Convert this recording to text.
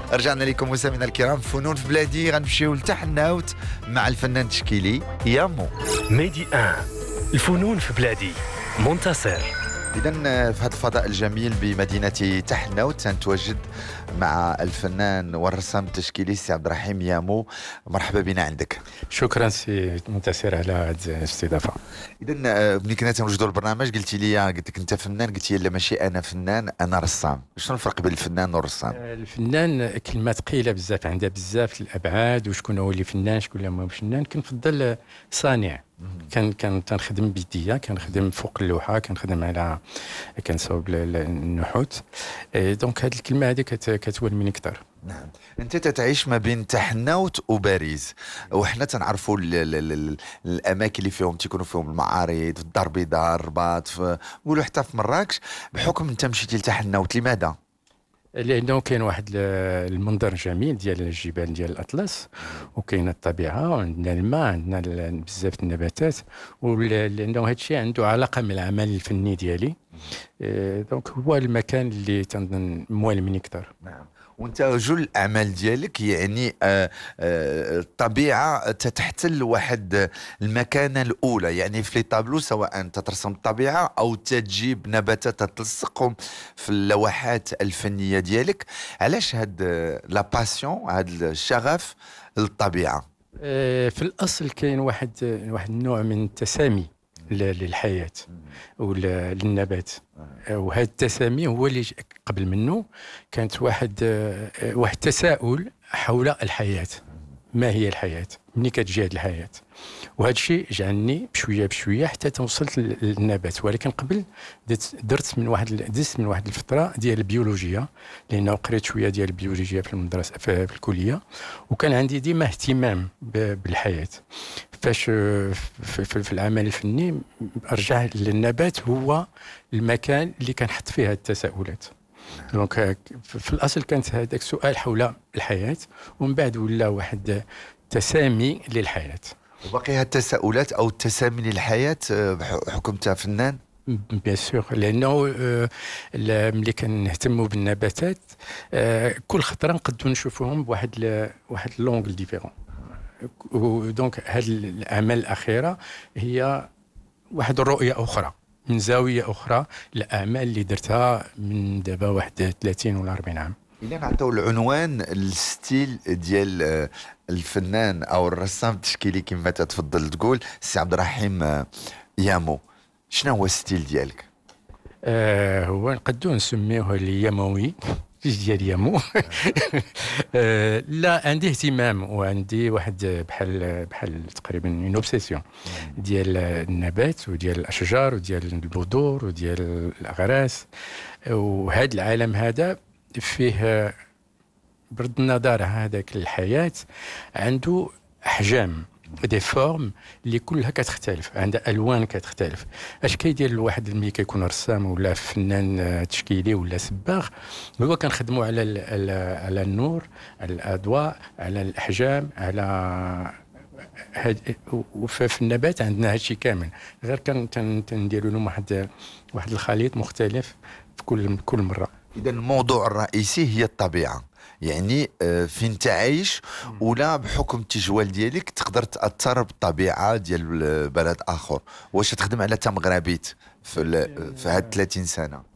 رجعنا لكم مستمعينا الكرام، فنون في بلادي. غنمشيو لتحناوت مع الفنان التشكيلي يامو. ميدي الفنون في بلادي منتصر. إذا في هذا الفضاء الجميل بمدينة تحناوت سنتواجد مع الفنان والرسام التشكيلي سي عبد الرحيم يامو. مرحبا بنا عندك. شكرا سي منتصر على هذه الاستضافه. اذا ملي كنا تنوجدوا البرنامج قلت لك انت فنان، قلت لي لا ماشي انا فنان انا رسام. شنو الفرق بين الفنان والرسام؟ الفنان كلمه ثقيله بزاف، عندها بزاف الابعاد، وشكون هو اللي فنان شكون اللي ماشي فنان. كنفضل صانع. كان تنخدم بيديا، كنخدم فوق اللوحه، كنخدم على كنصاوب النحوت. دونك هذه الكلمه هذه كتولمني اكثر. نعم. انت تتعيش ما بين تحناوت وباريس، وحنا تنعرفوا الاماكن اللي فيهم تيكونوا فيهم المعارض في الدار البيضاء، الرباط، نقولوا حتى في مراكش. بحكم انت مشيتي لتحناوت، لماذا؟ لانه كاين واحد المنظر جميل ديال الجبال ديال الاطلس، وكاين الطبيعه، وعندنا الماء، عندنا بزاف النباتات، ولانه هذا الشيء عنده علاقه بالعمل الفني ديالي. دونك هو المكان اللي تنظن موالمني اكثر. نعم. وانت جل الاعمال ديالك يعني الطبيعه تتحتل واحد المكانه الاولى، يعني في لي طابلو، سواء تترسم الطبيعه او تجيب نباتات تلصقهم في اللوحات الفنيه ديالك. علاش هاد لا باسيون، هاد الشغف للطبيعه؟ في الاصل كاين واحد النوع من التسامي للحياه وللنبات، وهذا التسامي هو اللي قبل منه كانت واحد التساؤل حول الحياه. ما هي الحياه؟ منين كتجي هذه الحياه؟ وهذا الشيء جعلني بشويه بشويه حتى توصلت للنبات. ولكن قبل دزت من واحد الفتره ديال البيولوجيا، لانه قريت شويه ديال البيولوجيا في المدرسه في الكليه، وكان عندي ديما اهتمام بالحياه. فاش في العمل الفني رجع للنبات هو المكان اللي كنحط فيه هذه التساؤلات. دونك في الاصل كانت هذاك السؤال حول الحياه، ومن بعد ولا واحد تسامي للحياه. وباقي هاد التساؤلات او التسامي للحياه بحكم انت فنان؟ بيان سور، لانه ملي كنهتموا بالنباتات كل خطره نقدروا نشوفوهم بواحد لونغل ديفيرون. دونك هذه الاعمال الاخيره هي واحد الرؤيه اخرى، من زاويه اخرى، الاعمال اللي درتها من دابا واحد 30 ولا 40 عام. إلا نعطيو العنوان الستيل ديال الفنان او الرسام التشكيلي كما تتفضل تقول سي عبد الرحيم يامو، شنو هو الستيل ديالك؟ هو نقدروا نسميوه اليموي، فيش ديال يامو. لا، عندي اهتمام وعندي واحد بحال تقريبا اون اوبسيسيون ديال النبات وديال الاشجار وديال البذور وديال الاغراس. وهذا العالم هذا فيه برد النظر هذاك الحياه عنده احجام دي فورم اللي كلها كتختلف، عندها الوان كتختلف. اش كيدير الواحد ملي كيكون رسام ولا فنان تشكيلي ولا سباغ؟ هو كنخدموا على النور، على الاضواء، على الاحجام، على وفي النبات عندنا هادشي كامل، غير تنديروا لهم واحد الخليط مختلف في كل مره. اذا الموضوع الرئيسي هي الطبيعه، يعني فين تعيش، ولا بحكم التجوال ديالك تقدر تاثر بالطبيعه ديال بلد اخر. واش تخدم على تمغربيت في هاد 30 سنه؟